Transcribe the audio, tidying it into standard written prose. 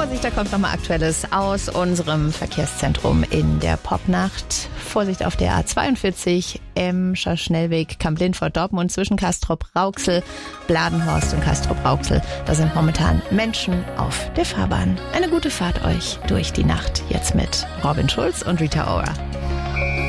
Vorsicht, da kommt nochmal Aktuelles aus unserem Verkehrszentrum in der Popnacht. Vorsicht auf der A42, Emscher Schnellweg, Kamp-Lindfort, Dortmund zwischen Castrop-Rauxel, Bladenhorst und Castrop-Rauxel. Da sind momentan Menschen auf der Fahrbahn. Eine gute Fahrt euch durch die Nacht. Jetzt mit Robin Schulz und Rita Ora.